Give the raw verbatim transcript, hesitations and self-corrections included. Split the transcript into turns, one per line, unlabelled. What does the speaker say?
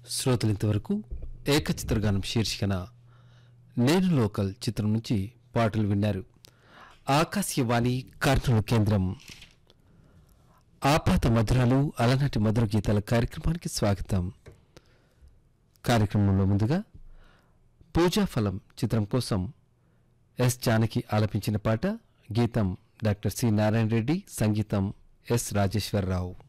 శ్రోతలు ఇంతవరకు ఏకచిత్రగానం శీర్షికన నేను లోకల్ చిత్రం నుంచి పాటలు విన్నారు. ఆకాశవాణి కర్నూలు కేంద్రం. ఆపాత మధురాలు అలనాటి మధుర గీతాల కార్యక్రమానికి స్వాగతం. కార్యక్రమంలో ముందుగా పూజాఫలం చిత్రం కోసం ఎస్ జానకి ఆలపించిన పాట. గీతం డాక్టర్ సి నారాయణ రెడ్డి, సంగీతం ఎస్ రాజేశ్వరరావు.